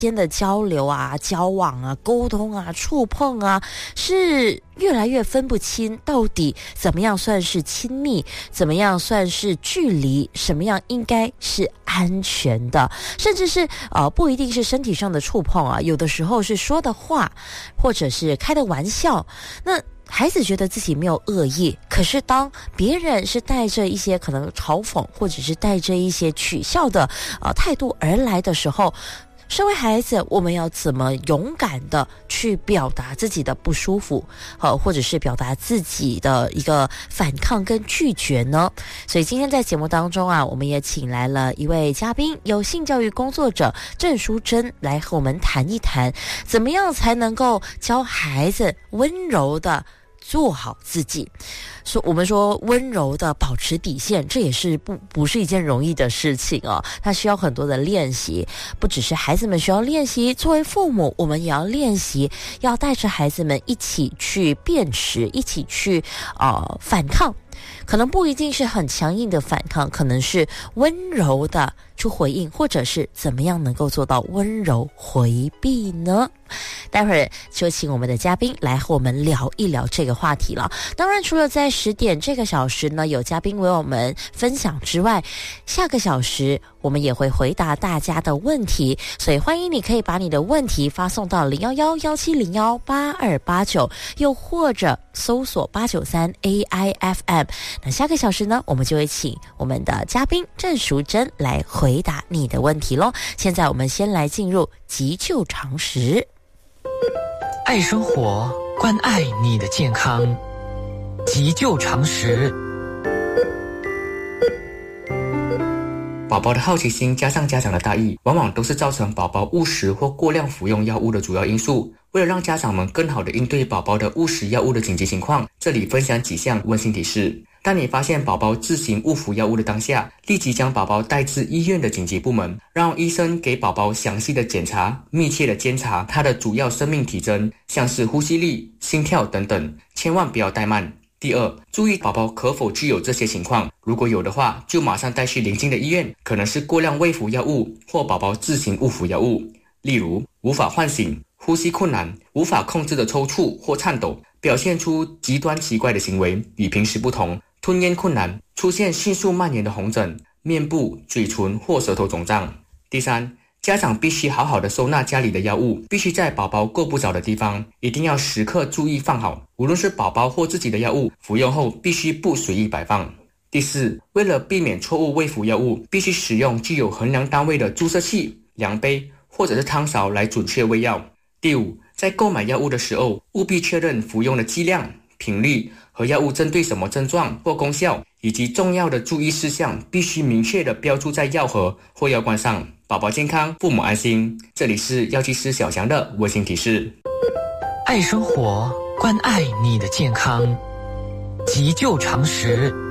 间的交流啊、交往啊、沟通啊、触碰啊，是越来越分不清到底怎么样算是亲密，怎么样算是距离，什么样应该是安全的，甚至是不一定是身体上的触碰啊，有的时候是说的话，或者是开的玩笑。那孩子觉得自己没有恶意，可是当别人是带着一些可能嘲讽，或者是带着一些取笑的态度而来的时候，身为孩子，我们要怎么勇敢的去表达自己的不舒服，或者是表达自己的一个反抗跟拒绝呢？所以今天在节目当中啊，我们也请来了一位嘉宾，有性教育工作者郑淑珍来和我们谈一谈，怎么样才能够教孩子温柔的做好自己。我们说温柔的保持底线，这也是不是一件容易的事情哦，它需要很多的练习，不只是孩子们需要练习，作为父母我们也要练习，要带着孩子们一起去辨识，一起去反抗。可能不一定是很强硬的反抗，可能是温柔的去回应，或者是怎么样能够做到温柔回避呢？待会儿就请我们的嘉宾来和我们聊一聊这个话题了。当然除了在10点这个小时呢有嘉宾为我们分享之外，下个小时我们也会回答大家的问题，所以欢迎你可以把你的问题发送到011-1701-8289，又或者搜索893 AIFM。 那下个小时呢，我们就会请我们的嘉宾郑淑珍来回答你的问题咯。现在我们先来进入急救常识。 爱生活，关爱你的健康，急救常识。 宝宝的好奇心加上家长的大意，往往都是造成宝宝误食或过量服用药物的主要因素。为了让家长们更好地应对宝宝的误食药物的紧急情况，这里分享几项温馨提示。当你发现宝宝自行误服药物的当下，立即将宝宝带至医院的紧急部门，让医生给宝宝详细的检查，密切的监察他的主要生命体征，像是呼吸力、心跳等等，千万不要怠慢。第二，注意宝宝可否具有这些情况，如果有的话，就马上带去邻近的医院，可能是过量喂服药物或宝宝自行误服药物，例如无法唤醒、呼吸困难、无法控制的抽搐或颤抖，表现出极端奇怪的行为，与平时不同，吞咽困难，出现迅速蔓延的红疹，面部、嘴唇或舌头肿胀。第三，家长必须好好的收纳家里的药物，必须在宝宝够不着的地方，一定要时刻注意放好，无论是宝宝或自己的药物，服用后必须不随意摆放。第四，为了避免错误喂服药物，必须使用具有衡量单位的注射器、量杯或者是汤勺来准确喂药。第五，在购买药物的时候，务必确认服用的剂量、频率和药物针对什么症状或功效，以及重要的注意事项必须明确地标注在药盒或药罐上。宝宝健康，父母安心。这里是药剂师小翔的温馨提示。 爱生活，关爱你的健康，急救常识。